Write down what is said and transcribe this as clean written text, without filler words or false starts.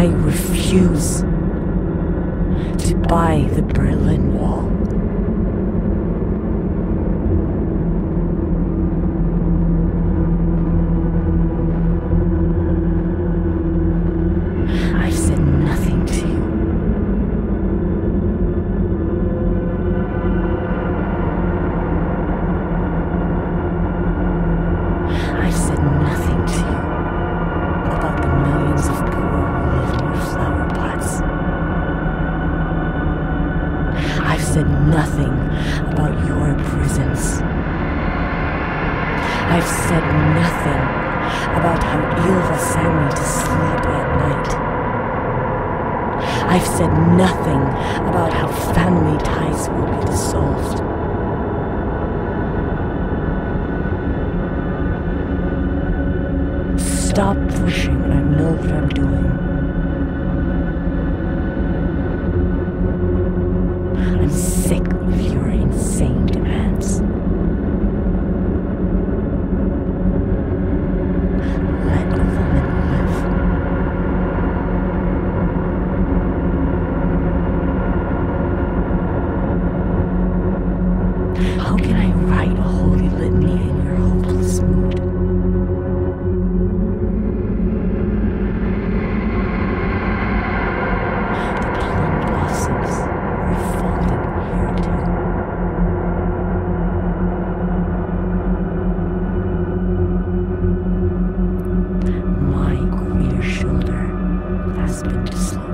I refuse to buy the Berlin Wall. I've said nothing to you. I've said nothing to you about the millions of poor who live in your flower pots. I've said nothing about your prisons. I've said nothing about how Ylva sang me to sleep at night. I've said nothing about how family ties will be dissolved. Stop pushing. I know what I'm doing. I'm sick of your insane demands. Let a woman live. How can I write a holy litany in your hopeless mood? My queer shoulder has been dislocated.